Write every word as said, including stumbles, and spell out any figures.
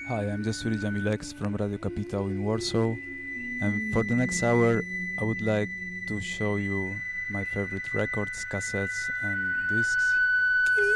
Hi, I'm Jasuri Jamilex from Radio Kapitał in Warsaw, and for the next hour, I would like to show you my favorite records, cassettes, and discs.